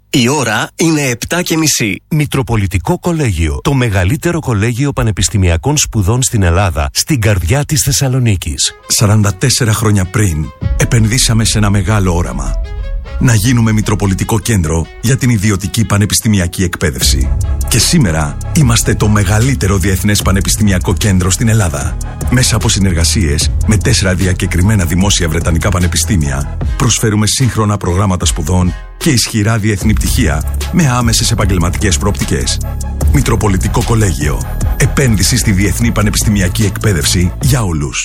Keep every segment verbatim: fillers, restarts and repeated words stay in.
Η ώρα είναι επτά και μισή. Μητροπολιτικό Κολέγιο. Το μεγαλύτερο κολέγιο πανεπιστημιακών σπουδών στην Ελλάδα, στην καρδιά της Θεσσαλονίκης. σαράντα τέσσερα χρόνια πριν, επενδύσαμε σε ένα μεγάλο όραμα. Να γίνουμε Μητροπολιτικό Κέντρο για την ιδιωτική πανεπιστημιακή εκπαίδευση. Και σήμερα είμαστε το μεγαλύτερο διεθνές πανεπιστημιακό κέντρο στην Ελλάδα. Μέσα από συνεργασίες με τέσσερα διακεκριμένα δημόσια βρετανικά πανεπιστήμια, προσφέρουμε σύγχρονα προγράμματα σπουδών και ισχυρά διεθνή πτυχία με άμεσες επαγγελματικές προοπτικές. Μητροπολιτικό Κολέγιο. Επένδυση στη διεθνή πανεπιστημιακή εκπαίδευση για όλους.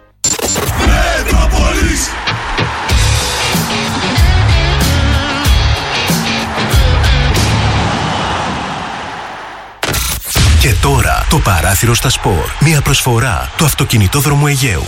Και τώρα το παράθυρο στα σπορ. Μια προσφορά του Αυτοκινητόδρομου Αιγαίου.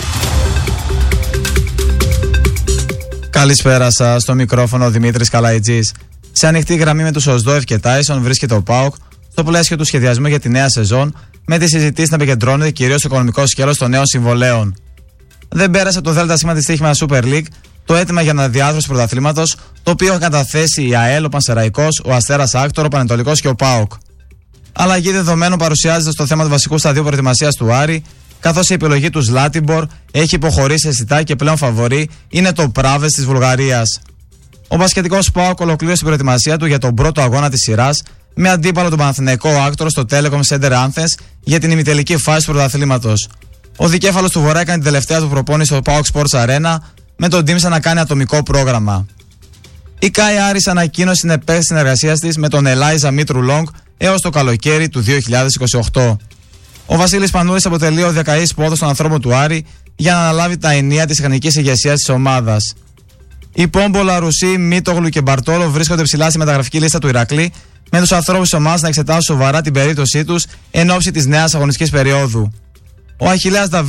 Καλησπέρα σας, στο μικρόφωνο ο Δημήτρης Καλαϊτζής. Σε ανοιχτή γραμμή με τους Οσδόεφ και Τάισον βρίσκεται ο ΠΑΟΚ στο πλαίσιο του σχεδιασμού για τη νέα σεζόν, με τις συζητήσεις να επικεντρώνεται κυρίως στο οικονομικό σκέλος των νέων συμβολέων. Δεν πέρασε το ΔΣ της στοίχημα Super League το αίτημα για αναδιάρθρωση πρωταθλήματος, το οποίο έχουν καταθέσει η ΑΕΛ, ο Πανσεραϊκός, ο Αστέρας Άκτορο, ο Πανετολικός και ο ΠΑΟΚ. Αλλαγή δεδομένων παρουσιάζεται στο θέμα του βασικού σταδίου προετοιμασίας του Άρη, καθώς η επιλογή του Ζλάτιμπορ έχει υποχωρήσει αισθητά και πλέον φαβορί είναι το Πράβες της Βουλγαρίας. Ο μπασκετικός ΠΑΟΚ ολοκλήρωσε την προετοιμασία του για τον πρώτο αγώνα της σειράς με αντίπαλο τον Παναθηναϊκό Άκτορο στο Telecom Center Athens για την ημιτελική φάση του πρωταθλήματος. Ο δικέφαλος του Βορρά έκανε την τελευταία του προπόνηση στο PAOK Sports Arena με τον Τίμσα να κάνει ατομικό πρόγραμμα. Η ΚΑΙ Άρης ανακοίνωσε την επέκταση συνεργασίας της με τον Ελάιζα Μήτρου Λόγκ έως το καλοκαίρι του δύο χιλιάδες είκοσι οκτώ. Ο Βασίλης Πανούλης αποτελεί ο δεκαετής πόδος των ανθρώπων του Άρη για να αναλάβει τα ενία της τεχνικής ηγεσίας της ομάδας. Οι Πόμπολα, Ρουσί, Μίτογλου και Μπαρτόλο βρίσκονται ψηλά στη μεταγραφική λίστα του Ηρακλή, με τους ανθρώπους της ομάδας να εξετάσουν σοβαρά την περίπτωσή τους εν ώψη της νέας αγωνιστικής περίοδου. Ο Αχιλλέας